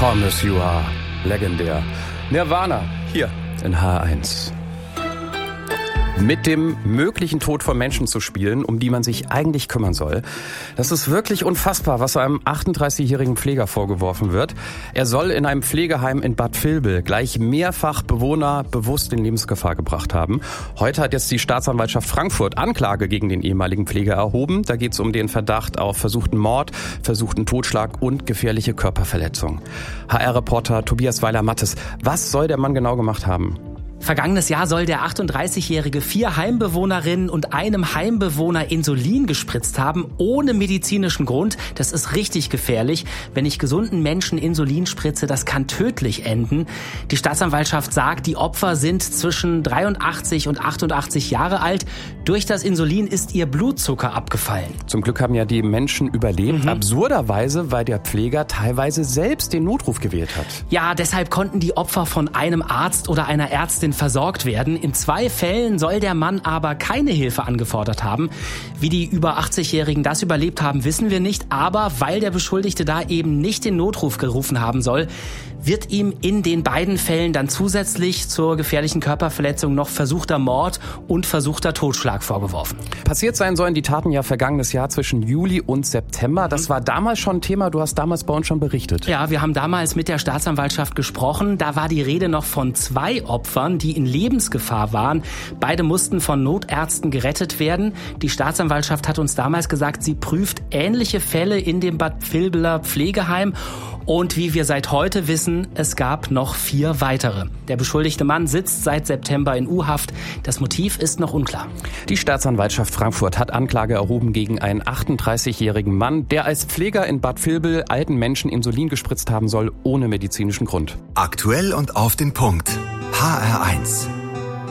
Come As You Are, legendär. Nirvana, hier in H1. Mit dem möglichen Tod von Menschen zu spielen, um die man sich eigentlich kümmern soll. Das ist wirklich unfassbar, was einem 38-jährigen Pfleger vorgeworfen wird. Er soll in einem Pflegeheim in Bad Vilbel gleich mehrfach Bewohner bewusst in Lebensgefahr gebracht haben. Heute hat jetzt die Staatsanwaltschaft Frankfurt Anklage gegen den ehemaligen Pfleger erhoben. Da geht es um den Verdacht auf versuchten Mord, versuchten Totschlag und gefährliche Körperverletzung. HR-Reporter Tobias Weiler-Mattes, was soll der Mann genau gemacht haben? Vergangenes Jahr soll der 38-Jährige 4 Heimbewohnerinnen und einem Heimbewohner Insulin gespritzt haben, ohne medizinischen Grund. Das ist richtig gefährlich. Wenn ich gesunden Menschen Insulin spritze, das kann tödlich enden. Die Staatsanwaltschaft sagt, die Opfer sind zwischen 83 und 88 Jahre alt. Durch das Insulin ist ihr Blutzucker abgefallen. Zum Glück haben ja die Menschen überlebt. Absurderweise, weil der Pfleger teilweise selbst den Notruf gewählt hat. Ja, deshalb konnten die Opfer von einem Arzt oder einer Ärztin versorgt werden. In 2 Fällen soll der Mann aber keine Hilfe angefordert haben. Wie die über 80-Jährigen das überlebt haben, wissen wir nicht. Aber weil der Beschuldigte da eben nicht den Notruf gerufen haben soll, wird ihm in den beiden Fällen dann zusätzlich zur gefährlichen Körperverletzung noch versuchter Mord und versuchter Totschlag vorgeworfen. Passiert sein sollen die Taten ja vergangenes Jahr zwischen Juli und September. Das war damals schon Thema. Du hast damals bei uns schon berichtet. Ja, wir haben damals mit der Staatsanwaltschaft gesprochen. Da war die Rede noch von 2 Opfern, die in Lebensgefahr waren. Beide mussten von Notärzten gerettet werden. Die Staatsanwaltschaft hat uns damals gesagt, sie prüft ähnliche Fälle in dem Bad Vilbeler Pflegeheim. Und wie wir seit heute wissen, es gab noch 4 weitere. Der beschuldigte Mann sitzt seit September in U-Haft. Das Motiv ist noch unklar. Die Staatsanwaltschaft Frankfurt hat Anklage erhoben gegen einen 38-jährigen Mann, der als Pfleger in Bad Vilbel alten Menschen Insulin gespritzt haben soll, ohne medizinischen Grund. Aktuell und auf den Punkt. HR1.